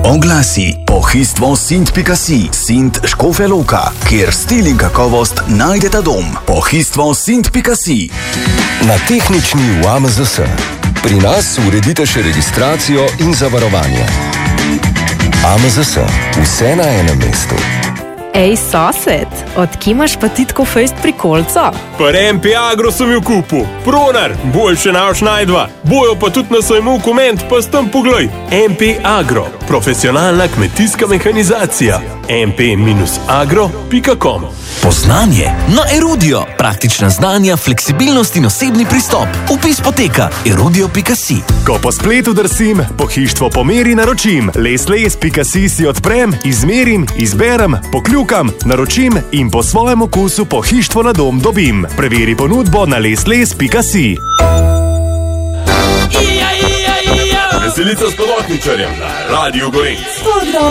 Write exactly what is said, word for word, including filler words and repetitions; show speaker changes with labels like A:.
A: Oglasi pohištvo Sint pika si, Sint Škofja Loka, kjer stil in kakovost najdeta dom. Pohištvo Sint pika si.
B: Na tehnični v A M Z S. Pri nas uredite še registracijo in zavarovanje. A M Z S. Vse na enem mestu.
C: Ej, sosed, od kje imaš pa ti tako fejst prikolco?
D: Pa M P Agro sem jo kupil. Pronar, boljše naš najdva. Bojo pa tudi na sajmu koment, pa s tem poglej. M P Agro, profesionalna kmetijska mehanizacija. M P agro pika com.
E: Poznanje na Erudio. Praktična znanja, fleksibilnost in osebni pristop. Vpis poteka erudio pika si.
F: Ko po spletu drsim, pohištvo po meri naročim. lesles pika si si odprem, izmerim, izberem, pokljukam, naročim in po svojem okusu pohištvo na dom dobim. Preveri ponudbo na lesles pika si.
D: Veselica s Podotničarjem na Radiu Gorenc.